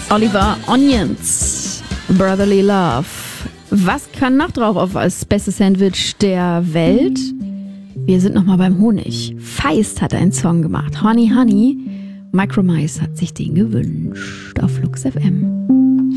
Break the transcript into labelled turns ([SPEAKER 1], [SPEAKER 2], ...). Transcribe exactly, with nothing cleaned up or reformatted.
[SPEAKER 1] Oliver Onions, Brotherly Love. Was kann noch drauf auf als bestes Sandwich der Welt? Wir sind nochmal beim Honig. Feist hat einen Song gemacht. Honey Honey. Micromise hat sich den gewünscht auf Flux F M.